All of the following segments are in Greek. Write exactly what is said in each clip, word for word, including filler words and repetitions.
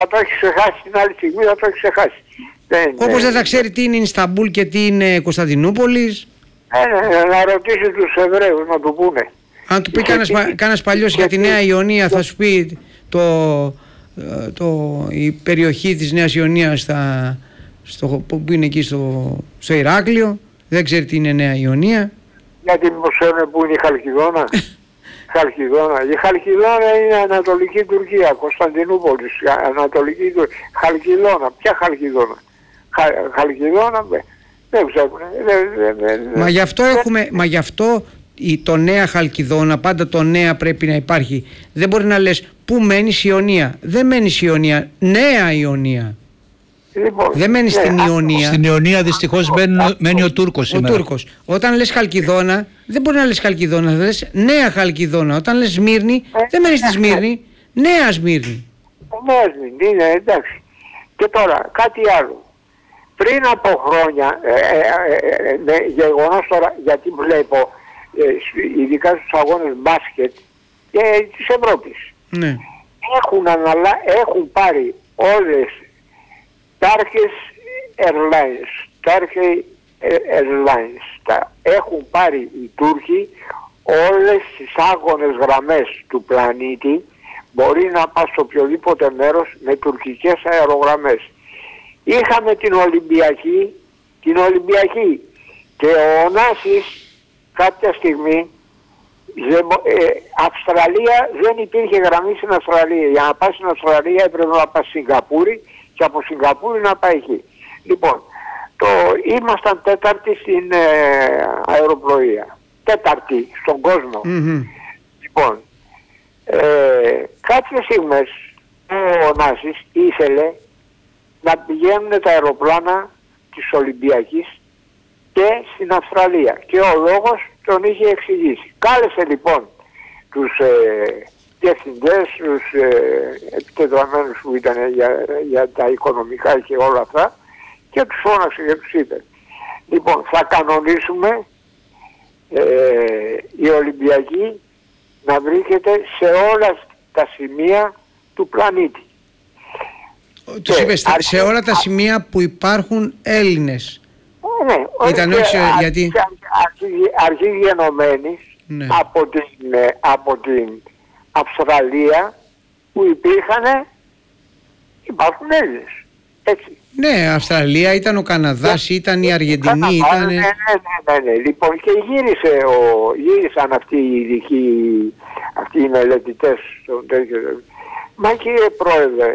θα το έχει ξεχάσει την άλλη στιγμή, θα το έχει ξεχάσει. Όπως δεν θα ξέρει τι είναι Ινσταμπούλ και τι είναι Κωνσταντινούπολης. Ε, ναι, να ρωτήσει τους Εβραίους να του πούνε. Αν του πει κανένας παλιός για τη Νέα Ιωνία, θα σου πει το, το, η περιοχή της Νέας Ιωνίας στα, στο, που είναι εκεί στο, στο Ηράκλειο. Δεν ξέρει τι είναι Νέα Ιωνία. Γιατί μήπως ξέρουν που είναι η Χαλκιδόνα. Χαλκιδόνα. Η Χαλκιδόνα είναι Ανατολική Τουρκία, Κωνσταντινούπολης, Ανατολική Τουρκία. Χαλκιδόνα. Ποια Χαλκιδόνα? Χα, Χαλκιδόνα, δεν ξέρουν. Μα γι' αυτό έχουμε, μα γι' αυτό το Νέα Χαλκιδόνα, πάντα το Νέα πρέπει να υπάρχει. Δεν μπορεί να λες πού μένει η Ιωνία. Δεν μένει η Ιωνία, Νέα Ιωνία. Λοιπόν, δεν μένει ναι, στην Ιωνία. Στην Ιωνία δυστυχώς μένει, μένει ο Τούρκος σήμερα. Ο Τούρκος. Όταν λες Χαλκιδόνα, δεν μπορεί να λες Χαλκιδόνα, θα λες Νέα Χαλκιδόνα. Όταν λες Σμύρνη, ε, δεν μένει στη Σμύρνη, Νέα Σμύρνη. Νέα Σμύρνη, είναι εντάξει. Και τώρα κάτι άλλο. Πριν από χρόνια, ε, ε, ε, ε, ε, γεγονός τώρα, γιατί βλέπω, ε, ειδικά στους αγώνες μπάσκετ και της Ευρώπης, ναι. έχουν, αναλα... έχουν πάρει όλες Turkish Airlines, Turkish Airlines, τα έχουν πάρει οι Τούρκοι όλες τις άγονες γραμμές του πλανήτη, μπορεί να πας σε οποιοδήποτε μέρος με τουρκικές αερογραμμές. Είχαμε την Ολυμπιακή, την Ολυμπιακή και ο Ωνάσης κάποια στιγμή, ε, Αυστραλία, δεν υπήρχε γραμμή στην Αυστραλία. Για να πας στην Αυστραλία έπρεπε να πας στην Σιγκαπούρη και από Σιγκαπούρη να πάει εκεί. Λοιπόν, το, ήμασταν τέταρτη στην ε, αεροπλοεία. Τέταρτη στον κόσμο. Mm-hmm. Λοιπόν, ε, κάποιες στιγμές ο Νάσης ήθελε να πηγαίνουν τα αεροπλάνα της Ολυμπιακής και στην Αυστραλία. Και ο λόγος τον είχε εξηγήσει. Κάλεσε λοιπόν τους ε, διευθυντές, τους ε, επιτετραμένους που ήταν για, για τα οικονομικά και όλα αυτά και τους φώναξε και τους είπε, λοιπόν, θα κανονίσουμε ε, η Ολυμπιακή να βρίσκεται σε όλα τα σημεία του πλανήτη. Τους είπε σε όλα τα σημεία που υπάρχουν Έλληνες. Ναι, ήταν όχι αρχή, γιατί... αρχή γενομένης, ναι, από, την, από την Αυστραλία που υπήρχαν, υπάρχουν Έλληνες. Έτσι. Ναι, Αυστραλία, ήταν ο Καναδάς, yeah. ήταν η Αργεντινή, ήταν... Ναι, ναι, ναι, ναι, ναι. Λοιπόν, και γύρισε ο, γύρισαν αυτοί οι ειδικοί, αυτοί οι μελετητές. Μα κύριε Πρόεδρε,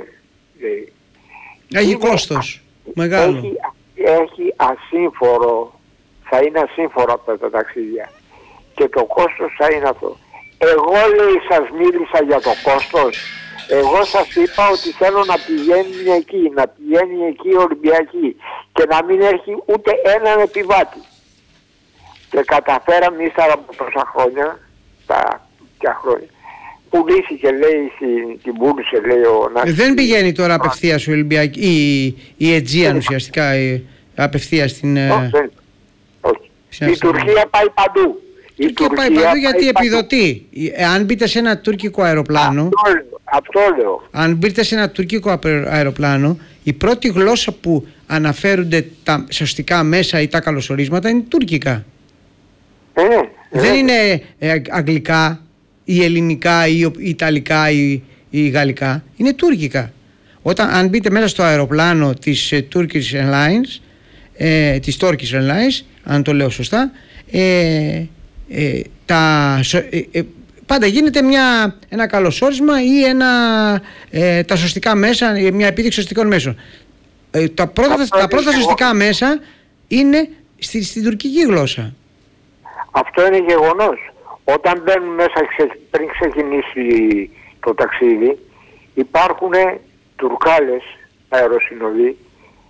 έχει είναι, κόστος μεγάλο. Έχει, έχει ασύμφορο, θα είναι ασύμφορο από τα ταξίδια. Και το κόστος θα είναι αυτό. Εγώ, λέει, σας μίλησα για το κόστος. Εγώ σας είπα ότι θέλω να πηγαίνει εκεί, να πηγαίνει εκεί η Ολυμπιακή και να μην έχει ούτε έναν επιβάτη. Και καταφέραμε ύστερα από τόσα χρόνια, τα πια χρόνια, πουλήθηκε, λέει, την, την πούλησε, λέει ο Νάσης. Δεν πηγαίνει τώρα απευθείας η Ολυμπιακή, η, η Aegean ουσιαστικά, η, απευθείας στην... Όχι, δεν, όχι. Η Τουρκία πάει παντού. Η Τουρκία πάει παντού γιατί επιδοτεί. Αν μπείτε σε ένα τουρκικό αεροπλάνο, αυτό λέω, αυτό λέω. Αν μπείτε σε ένα τουρκικό αεροπλάνο, η πρώτη γλώσσα που αναφέρονται τα σωστικά μέσα ή τα καλωσορίσματα είναι τουρκικά. Ε, Δεν ε, είναι ε, αγγλικά ή ελληνικά ή ιταλικά ή, ή γαλλικά. Είναι τουρκικά. Όταν, αν μπείτε μέσα στο αεροπλάνο της ε, Turkish Airlines, ε, της Turkish Airlines, αν το λέω σωστά, ε, ε, τα, ε, ε, πάντα γίνεται μια, ένα καλωσόρισμα ή ένα, ε, τα σωστικά μέσα, μια επίδειξη σωστικών μέσων. Ε, τα πρώτα, τα πρώτα σωστικά μέσα είναι στη, στην τουρκική γλώσσα. Αυτό είναι γεγονός. Όταν μπαίνουν μέσα πριν ξεκινήσει το ταξίδι, υπάρχουν τουρκάλες αεροσυνοδοί,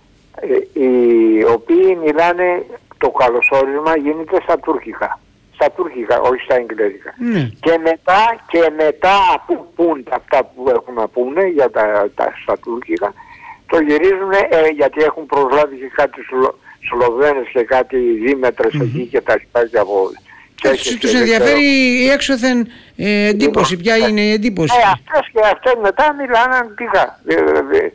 οι οποίοι μιλάνε, το καλωσόρισμα γίνεται στα τουρκικά. Στα τουρκικά, όχι στα εγγλέζικα. Mm. Και μετά, και μετά που πούν αυτά που έχουν να πούνε για τα, τα στα τουρκικά, το γυρίζουν ε, γιατί έχουν προσλάβει και κάτι Σλο, Σλοβαίνες και κάτι δίμετρες mm-hmm. εκεί και τα λοιπά και από, Τους, τους ενδιαφέρει η έξωθεν ε, εντύπωση. Ποια είναι η εντύπωση. Ε, αυτές και αυτές μετά μιλάνε αγγλικά.